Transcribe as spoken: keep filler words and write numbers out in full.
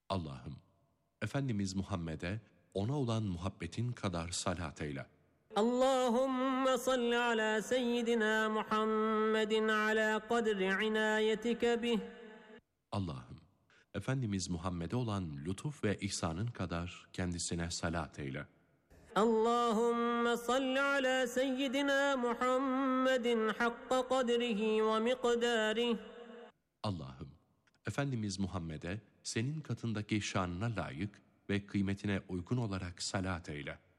Allah'ım, Efendimiz Muhammed'e ona olan muhabbetin kadar salat eyle. Allahümme salli ala seyyidina Muhammedin ala kadri inayetike bih. Allah'ım, Efendimiz Muhammed'e olan lütuf ve ihsanın kadar kendisine salat eyle. Allahümme salli ala seyyidina Muhammedin hakka kadrihi ve miqdarih. Allah'ım, Efendimiz Muhammed'e senin katındaki şanına layık ve kıymetine uygun olarak salat eyle.